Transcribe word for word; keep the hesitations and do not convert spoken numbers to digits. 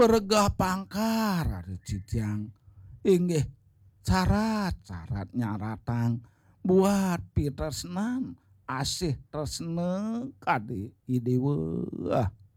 beregah pangkar ari cicing inggih syarat-syarat nyaratang buat pitresnan asih tresna kadi idewe.